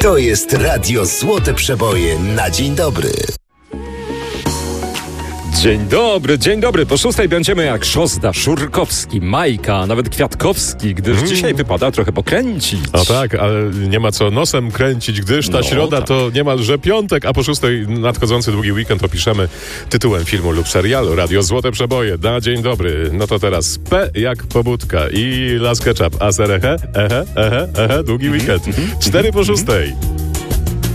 To jest Radio Złote Przeboje na dzień dobry. Dzień dobry. Po 6 będziemy jak Szozda, Szurkowski, Majka, a nawet Kwiatkowski, gdyż dzisiaj wypada trochę pokręcić. O tak, ale nie ma co nosem kręcić, gdyż ta środa tak. to niemalże piątek, a po 6 nadchodzący długi weekend opiszemy tytułem filmu lub serialu Radio Złote Przeboje na dzień dobry. No to teraz P jak pobudka i Las Ketchup, a serehe, długi weekend. 4 po 6.